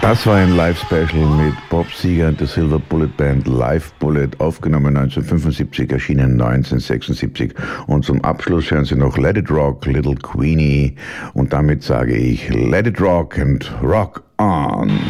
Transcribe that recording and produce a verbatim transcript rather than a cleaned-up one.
Das war ein Live-Special mit Bob Seger und der Silver Bullet Band, Live Bullet, aufgenommen neunzehnhundertfünfundsiebzig, erschienen neunzehnhundertsechsundsiebzig. Und zum Abschluss hören Sie noch Let It Rock, Little Queenie. Und damit sage ich Let It Rock and Rock on.